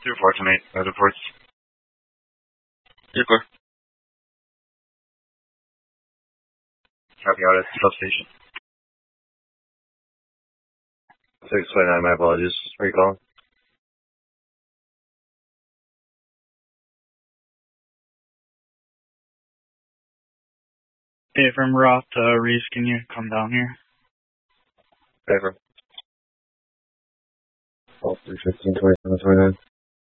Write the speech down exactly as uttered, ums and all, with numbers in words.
Two four ten eight, no reports. You're clear. Copy out at substation. six twenty-nine, my apologies. Where are you calling? Hey, from Roth, uh, Reese, can you come down here? Paper. twelve three fifteen twenty-seven twenty-nine.